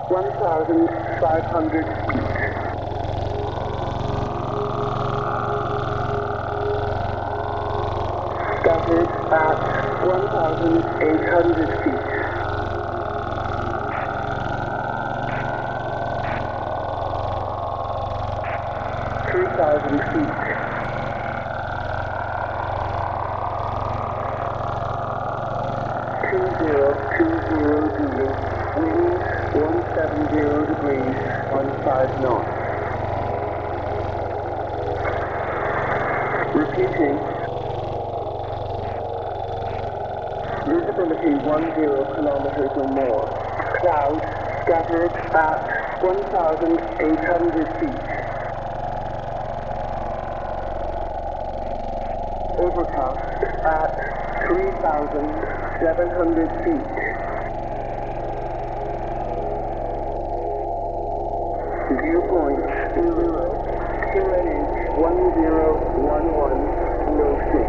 1,500 feet. Scattered at 1,800 feet. 3,000 feet. 2020 dealing, wind 170 degrees, 15 knots. Repeating. Visibility 10 kilometers or more. Clouds scattered at 1,800 feet. Overcast at 3,700 feet. Viewpoint 0, QNH 1011, no 6.